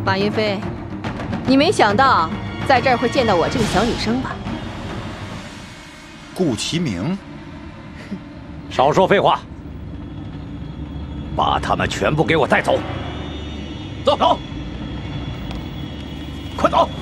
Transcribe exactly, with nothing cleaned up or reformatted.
马云飞，你没想到在这儿会见到我这个小女生吧？ 顾其明， 少说废话，把他们全部给我带走。 走，快走！